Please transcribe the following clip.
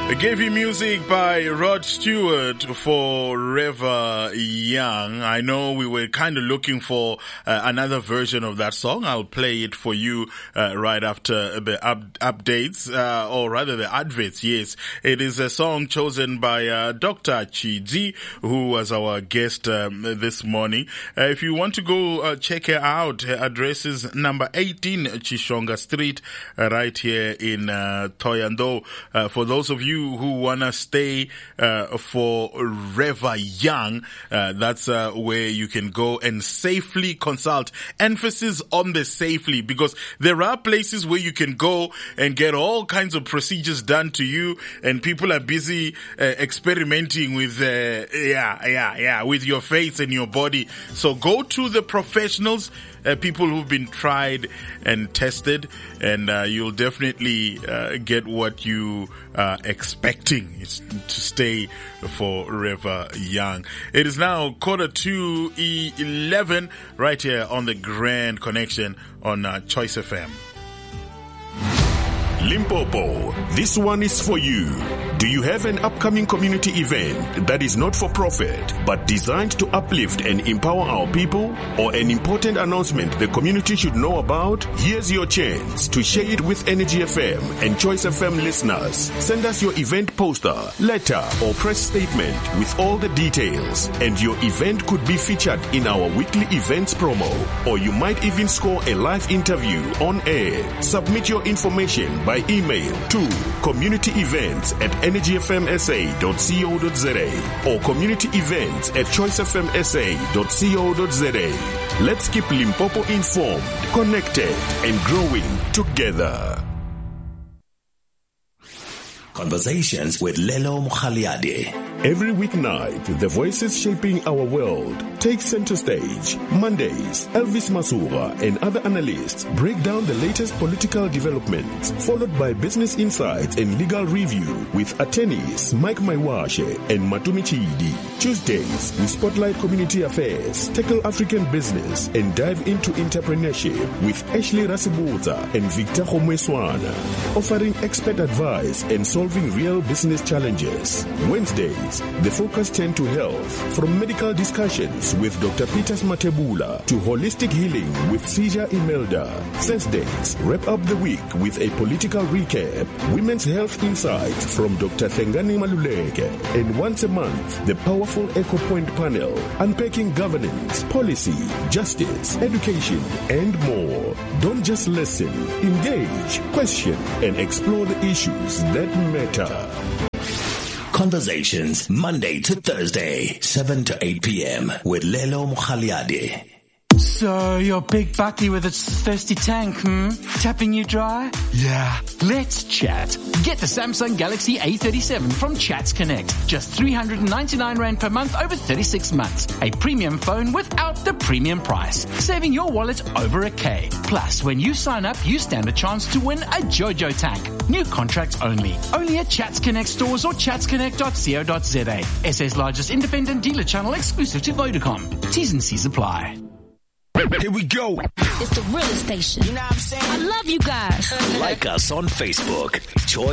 I gave you music by Rod Stewart, Forever Young. I know we were kind of looking for another version of that song. I'll play it for you right after the updates, or rather the adverts. Yes, it is a song chosen by Dr. Chidi, who was our guest this morning. If you want to go check her out, her address is number 18 Chishonga Street, right here in Thohoyandou. For those of you who wanna stay forever young, that's where you can go and safely consult. Emphasis on the safely, because there are places where you can go and get all kinds of procedures done to you, and people are busy experimenting with with your face and your body. So go to the professionals, people who've been tried and tested, and you'll definitely get what you are expecting, is to stay forever young. It is now 11:15 right here on the Grand Connection on Choice FM. Limpopo, this one is for you. Do you have an upcoming community event that is not for profit but designed to uplift and empower our people, or an important announcement the community should know about? Here's your chance to share it with Energy FM and Choice FM listeners. Send us your event poster, letter, or press statement with all the details, and your event could be featured in our weekly events promo, or you might even score a live interview on air. Submit your information by email to communityevents@energyfmsa.co.za or communityevents@choicefmsa.co.za. Let's keep Limpopo informed, connected, and growing together. Conversations with Lelo Mukhaliade. Every weeknight, the voices shaping our world take center stage. Mondays, Elvis Masura and other analysts break down the latest political developments, followed by business insights and legal review with attorneys Mike Maiwashe and Matumi Chidi. Tuesdays, we spotlight community affairs, tackle African business, and dive into entrepreneurship with Ashley Rasibuta and Victor Homeswana, offering expert advice and solving real business challenges. Wednesdays, the focus turns to health, from medical discussions with Dr. Peters Matebula to holistic healing with Cija Imelda. Thursdays, wrap up the week with a political recap, women's health insights from Dr. Thengani Maluleke, and once a month, the powerful Echo Point panel, unpacking governance, policy, justice, education, and more. Don't just listen, engage, question, and explore the issues that matter. Conversations, Monday to Thursday, 7 to 8 p.m. with Lelo Mukhaliade. So, your big bucky with its thirsty tank, tapping you dry? Yeah. Let's chat. Get the Samsung Galaxy A37 from Chats Connect. Just 399 Rand per month over 36 months. A premium phone without the premium price. Saving your wallet over $1,000. Plus, when you sign up, you stand a chance to win a JoJo tank. New contracts only. Only at Chats Connect stores or chatsconnect.co.za. SA's largest independent dealer channel exclusive to Vodacom. T's and C's apply. Here we go. It's the realest station. You know what I'm saying? I love you guys. Like us on Facebook.